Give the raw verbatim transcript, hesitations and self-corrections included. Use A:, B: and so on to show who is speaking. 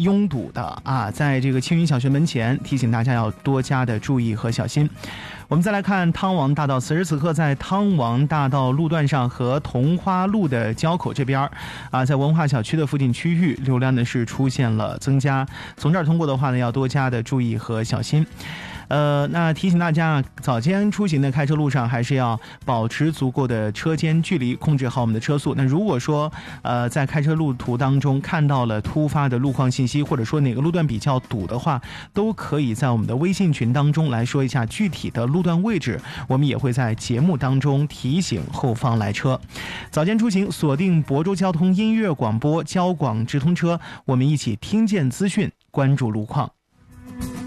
A: 拥堵的啊，在这个青云小学门前，提醒大家要多加的注意和小心。我们再来看汤王大道，此时此刻在汤王大道路段上和同花路的交口这边啊，在文化小区的附近区域，流量呢是出现了增加，从这儿通过的话呢，要多加的注意和小心。呃，那提醒大家，早间出行的开车路上还是要保持足够的车间距离，控制好我们的车速。那如果说呃在开车路途当中看到了突发的路况信息，或者说哪个路段比较堵的话，都可以在我们的微信群当中来说一下具体的路段位置，我们也会在节目当中提醒后方来车。早间出行锁定亳州交通音乐广播交广直通车，我们一起听见资讯，关注路况。